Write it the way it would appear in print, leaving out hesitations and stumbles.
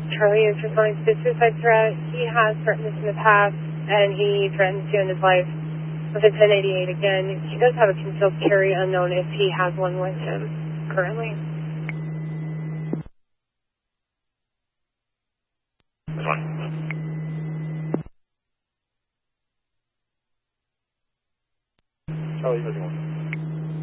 Charlie is responding to the suicide threat. He has threatened this in the past, and he threatens to end his life with a 1088 again. He does have a concealed carry, unknown if he has one with him currently. Charlie, 51.